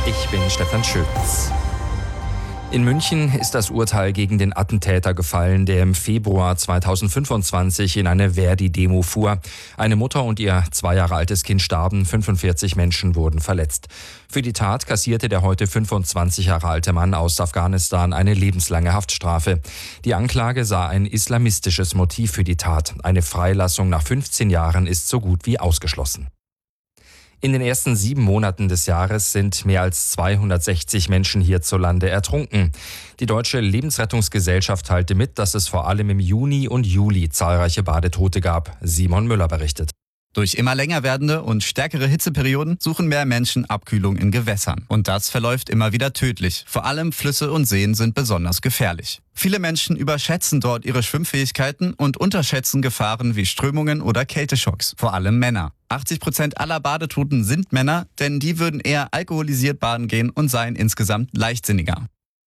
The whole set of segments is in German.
Ich bin Stefan Schütz. In München ist das Urteil gegen den Attentäter gefallen, der im Februar 2025 in eine Verdi-Demo fuhr. Eine Mutter und ihr 2 Jahre altes Kind starben, 45 Menschen wurden verletzt. Für die Tat kassierte der heute 25 Jahre alte Mann aus Afghanistan eine lebenslange Haftstrafe. Die Anklage sah ein islamistisches Motiv für die Tat. Eine Freilassung nach 15 Jahren ist so gut wie ausgeschlossen. In den ersten 7 Monaten des Jahres sind mehr als 260 Menschen hierzulande ertrunken. Die Deutsche Lebensrettungsgesellschaft teilte mit, dass es vor allem im Juni und Juli zahlreiche Badetote gab. Simon Müller berichtet. Durch immer länger werdende und stärkere Hitzeperioden suchen mehr Menschen Abkühlung in Gewässern. Und das verläuft immer wieder tödlich. Vor allem Flüsse und Seen sind besonders gefährlich. Viele Menschen überschätzen dort ihre Schwimmfähigkeiten und unterschätzen Gefahren wie Strömungen oder Kälteschocks. Vor allem Männer. 80% aller Badetoten sind Männer, denn die würden eher alkoholisiert baden gehen und seien insgesamt leichtsinniger.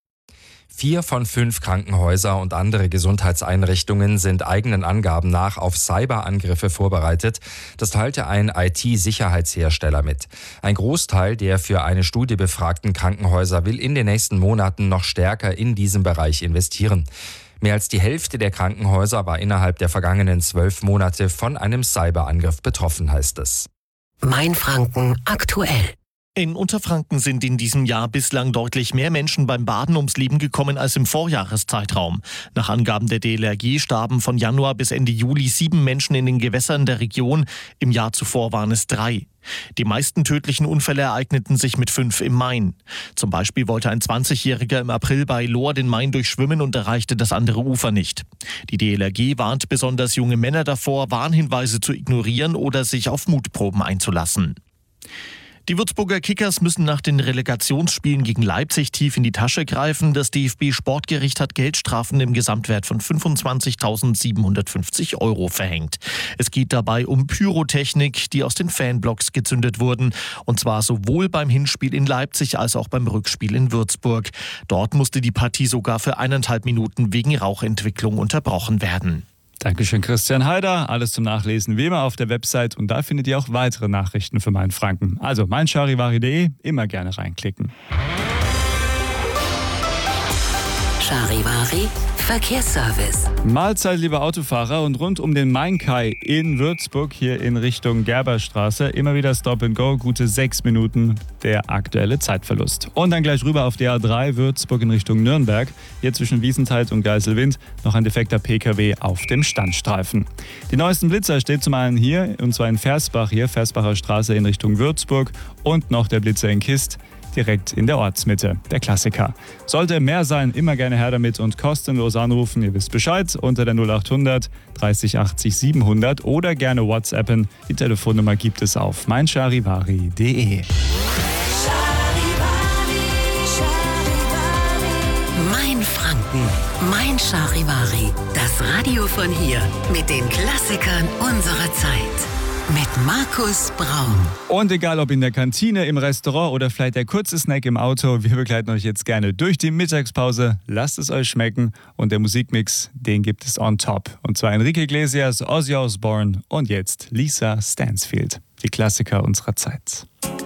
4 von 5 Krankenhäuser und andere Gesundheitseinrichtungen sind eigenen Angaben nach auf Cyberangriffe vorbereitet. Das teilte ein IT-Sicherheitshersteller mit. Ein Großteil der für eine Studie befragten Krankenhäuser will in den nächsten Monaten noch stärker in diesem Bereich investieren. Mehr als die Hälfte der Krankenhäuser war innerhalb der vergangenen 12 Monate von einem Cyberangriff betroffen, heißt es. Mainfranken aktuell. In Unterfranken sind in diesem Jahr bislang deutlich mehr Menschen beim Baden ums Leben gekommen als im Vorjahreszeitraum. Nach Angaben der DLRG starben von Januar bis Ende Juli 7 Menschen in den Gewässern der Region. Im Jahr zuvor waren es 3. Die meisten tödlichen Unfälle ereigneten sich mit 5 im Main. Zum Beispiel wollte ein 20-Jähriger im April bei Lohr den Main durchschwimmen und erreichte das andere Ufer nicht. Die DLRG warnt besonders junge Männer davor, Warnhinweise zu ignorieren oder sich auf Mutproben einzulassen. Die Würzburger Kickers müssen nach den Relegationsspielen gegen Leipzig tief in die Tasche greifen. Das DFB-Sportgericht hat Geldstrafen im Gesamtwert von 25.750 € verhängt. Es geht dabei um Pyrotechnik, die aus den Fanblocks gezündet wurden. Und zwar sowohl beim Hinspiel in Leipzig als auch beim Rückspiel in Würzburg. Dort musste die Partie sogar für 1,5 Minuten wegen Rauchentwicklung unterbrochen werden. Dankeschön, Christian Heider. Alles zum Nachlesen wie immer auf der Website und da findet ihr auch weitere Nachrichten für Mainfranken. Also meincharivari.de, immer gerne reinklicken. Charivari Verkehrsservice. Mahlzeit, liebe Autofahrer, und rund um den Main-Kai in Würzburg, hier in Richtung Gerberstraße, immer wieder Stop and Go, gute 6 Minuten der aktuelle Zeitverlust. Und dann gleich rüber auf die A3 Würzburg in Richtung Nürnberg, hier zwischen Wiesenthal und Geiselwind, noch ein defekter PKW auf dem Standstreifen. Die neuesten Blitzer steht zum einen hier, und zwar in Versbach, hier Versbacher Straße in Richtung Würzburg, und noch der Blitzer in Kist, direkt in der Ortsmitte, der Klassiker. Sollte mehr sein, immer gerne her damit und kostenlos anrufen. Ihr wisst Bescheid, unter der 0800 30 80 700 oder gerne WhatsAppen. Die Telefonnummer gibt es auf meincharivari.de. Mainfranken, Mein Charivari. Das Radio von hier mit den Klassikern unserer Zeit. Mit Markus Braun. Und egal ob in der Kantine, im Restaurant oder vielleicht der kurze Snack im Auto, wir begleiten euch jetzt gerne durch die Mittagspause. Lasst es euch schmecken und der Musikmix, den gibt es on top. Und zwar Enrique Iglesias, Ozzy Osbourne und jetzt Lisa Stansfield, die Klassiker unserer Zeit.